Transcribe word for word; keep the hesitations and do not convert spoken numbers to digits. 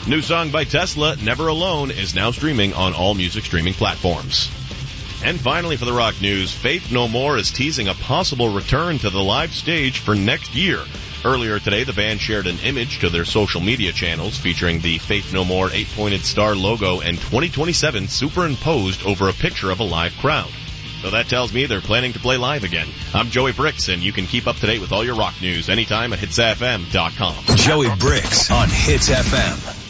New song by Tesla, Never Alone, is now streaming on all music streaming platforms. And finally for the rock news, Faith No More is teasing a possible return to the live stage for next year. Earlier today, the band shared an image to their social media channels featuring the Faith No More eight-pointed star logo and twenty twenty-seven superimposed over a picture of a live crowd. So that tells me they're planning to play live again. I'm Joey Bricks, and you can keep up to date with all your rock news anytime at hits f m dot com. Joey Bricks on Hits F M.